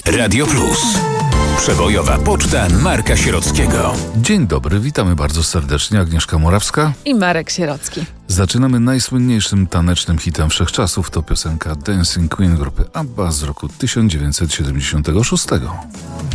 Radio Plus. Przebojowa poczta Marka Sierockiego. Dzień dobry, witamy bardzo serdecznie. Agnieszka Morawska i Marek Sierocki. Zaczynamy najsłynniejszym tanecznym hitem wszechczasów. To piosenka Dancing Queen grupy ABBA z roku 1976.